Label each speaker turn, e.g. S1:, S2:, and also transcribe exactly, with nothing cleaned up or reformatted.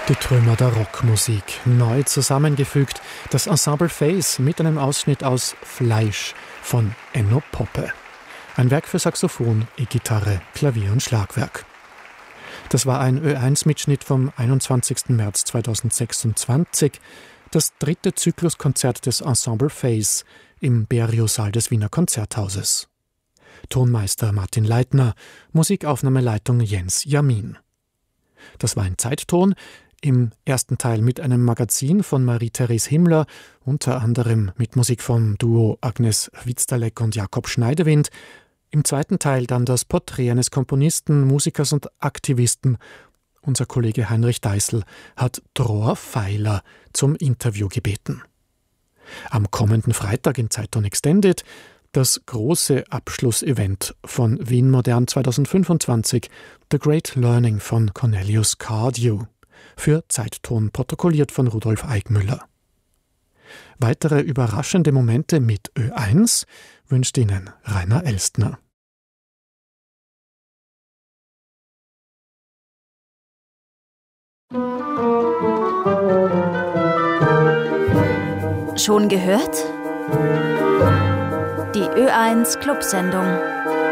S1: Die Trümmer der Rockmusik, neu zusammengefügt, das Ensemble Face mit einem Ausschnitt aus Fleisch von Enno Poppe. Ein Werk für Saxophon, E-Gitarre, Klavier und Schlagwerk. Das war ein Ö eins Mitschnitt vom einundzwanzigsten März zweitausendsechsundzwanzig, das dritte Zykluskonzert des Ensemble Face im Berio-Saal des Wiener Konzerthauses. Tonmeister Martin Leitner, Musikaufnahmeleitung Jens Jamin. Das war ein Zeitton, im ersten Teil mit einem Magazin von Marie-Therese Himmler, unter anderem mit Musik vom Duo Agnes Witzterleck und Jakob Schneidewind. Im zweiten Teil dann das Porträt eines Komponisten, Musikers und Aktivisten. Unser Kollege Heinrich Deißel hat Dror Feiler zum Interview gebeten. Am kommenden Freitag in Zeitton Extended das große Abschlussevent von Wien Modern zweitausendfünfundzwanzig, The Great Learning von Cornelius Cardew, für Zeitton protokolliert von Rudolf Eickmüller. Weitere überraschende Momente mit Ö eins wünscht Ihnen Rainer Elstner.
S2: Schon gehört? Die Ö eins Clubsendung.